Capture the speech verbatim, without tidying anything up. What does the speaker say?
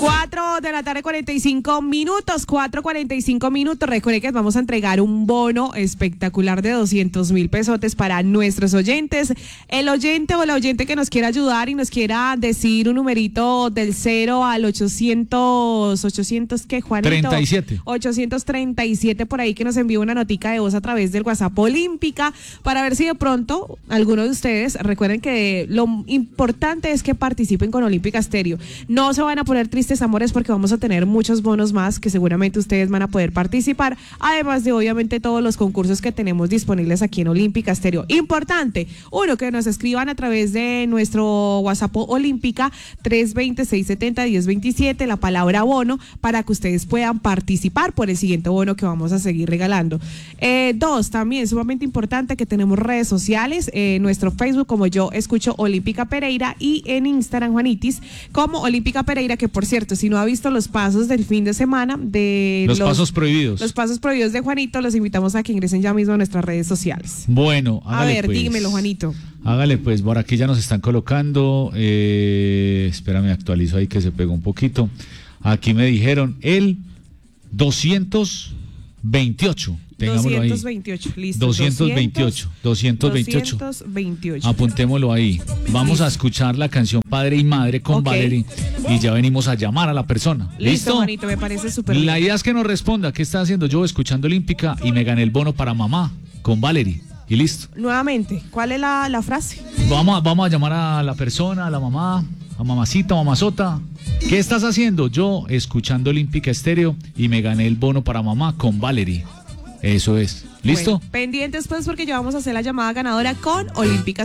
cuatro de la tarde, cuarenta y cinco minutos, cuatro cuarenta y cinco minutos. Recuerden que vamos a entregar un bono espectacular de doscientos mil pesotes para nuestros oyentes. El oyente o la oyente que nos quiera ayudar y nos quiera decir un numerito del cero al ochocientos, ochocientos, ¿qué, Juanito? treinta y siete. ochocientos treinta y siete por ahí, que nos envíe una notica de voz a través del WhatsApp Olímpica para ver si de pronto alguno de ustedes, recuerden que lo importante es que participen con Olímpica Estéreo. No se van a poner tristes, amores, porque vamos a tener muchos bonos más que seguramente ustedes van a poder participar, además de obviamente todos los concursos que tenemos disponibles aquí en Olímpica Estéreo. Importante, uno, que nos escriban a través de nuestro WhatsApp Olímpica tres veinte, seiscientos setenta, diez veintisiete la palabra bono para que ustedes puedan participar por el siguiente bono que vamos a seguir regalando. Eh, dos, también sumamente importante que tenemos redes sociales, eh, nuestro Facebook como Yo Escucho Olímpica Pereira y en Instagram, Juanitis, como Olímpica Pereira, que por cierto, si no ha visto los pasos del fin de semana de los, los pasos prohibidos. Los pasos prohibidos de Juanito, los invitamos a que ingresen ya mismo a nuestras redes sociales. Bueno, a ver, pues, dímelo, Juanito. Hágale pues, por aquí ya nos están colocando, eh, espérame, actualizo ahí que se pegó un poquito. Aquí me dijeron el doscientos veintiocho. doscientos veintiocho, listo. doscientos veintiocho, doscientos veintiocho. doscientos veintiocho. Apuntémoslo ahí. Vamos a escuchar la canción Padre y Madre con okay. Valerie y ya venimos a llamar a la persona. ¿Listo? Listo, Juanito, me parece súper bien. La idea es que nos responda qué está haciendo yo escuchando Olímpica y me gané el bono para mamá con Valerie. Y listo. Nuevamente, ¿cuál es la, la frase? Vamos a, vamos a llamar a la persona, a la mamá, a mamacita, mamazota. ¿Qué estás haciendo? Yo escuchando Olímpica Estéreo y me gané el bono para mamá con Valerie. Eso es. ¿Listo? Bueno, pendientes pues porque ya vamos a hacer la llamada ganadora con Olímpica